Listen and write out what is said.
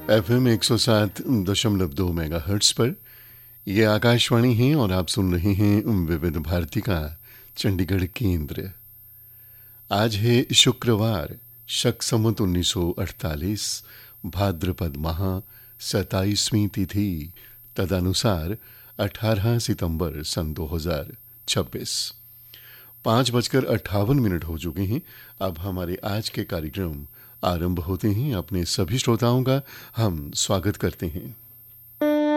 FM 107.2 megahertz पर ये आकाशवाणी है और आप सुन रहे हैं विविध भारती का चंडीगढ़ केंद्र। आज है शुक्रवार, शक संवत 1948, भाद्रपद माह 27वीं तिथि, तदनुसार 18 सितंबर सन 2026। 5:58 हो चुके हैं। अब हमारे आज के कार्यक्रम आरंभ होते हैं। अपने सभी श्रोताओं का हम स्वागत करते हैं।